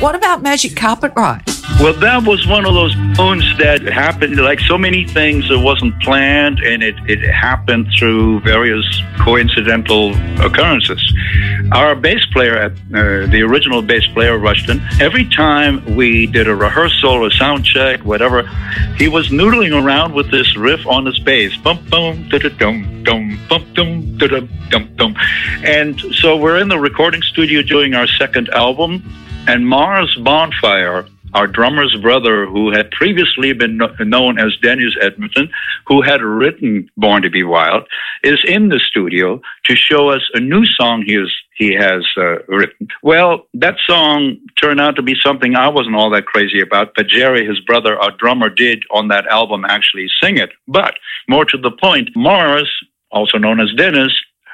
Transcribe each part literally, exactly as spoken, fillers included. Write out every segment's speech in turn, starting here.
What about Magic Carpet Ride? Well, that was one of those tunes that happened, like so many things, it wasn't planned, and it, it happened through various coincidental occurrences. Our bass player, uh, the original bass player, Rushton, every time we did a rehearsal, a sound check, whatever, he was noodling around with this riff on his bass. Bum, bum, da-da-dum, dum, bum, dum, da-da-dum, dum. And so we're in the recording studio doing our second album, and Mars Bonfire, our drummer's brother, who had previously been no- known as Dennis Edmonton, who had written Born to Be Wild, is in the studio to show us a new song he, is, he has uh, written. Well, that song turned out to be something I wasn't all that crazy about, but Jerry, his brother, our drummer, did on that album actually sing it. But more to the point, Mars, also known as Dennis,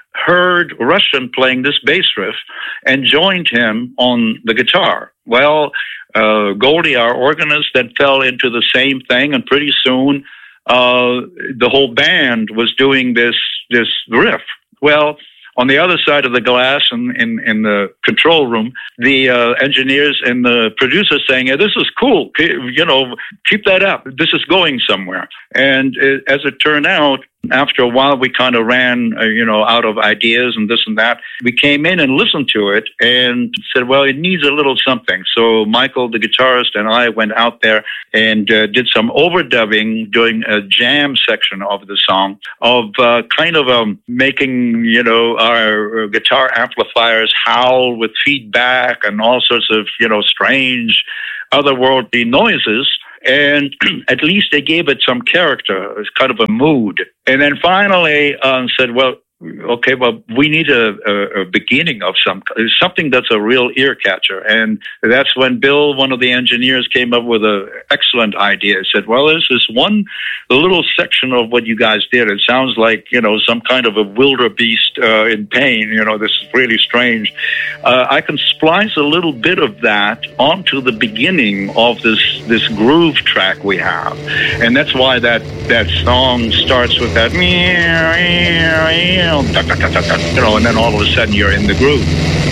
heard Rushton playing this bass riff and joined him on the guitar. Well, uh, Goldie, our organist, then fell into the same thing, and pretty soon uh, the whole band was doing this this riff. Well, on the other side of the glass in, in, in the control room, the uh, engineers and the producers saying, hey, this is cool, you know, keep that up. This is going somewhere. And it, as it turned out, after a while, we kind of ran, uh, you know, out of ideas and this and that. We came in and listened to it and said, well, it needs a little something. So Michael, the guitarist, and I went out there and uh, did some overdubbing, doing a jam section of the song, of uh, kind of um, making, you know, our guitar amplifiers howl with feedback and all sorts of, you know, strange, otherworldly noises. And at least they gave it some character. It's kind of a mood. And then finally uh, said, well, okay, well, we need a, a, a beginning of some something that's a real ear catcher. And that's when Bill, one of the engineers, came up with an excellent idea. He said, well, there's this one little section of what you guys did. It sounds like, you know, some kind of a wildebeest uh, in pain. You know, this is really strange. Uh, I can splice a little bit of that onto the beginning of this, this groove track we have. And that's why that, that song starts with that meow, meow, meow, you know, and then all of a sudden you're in the groove.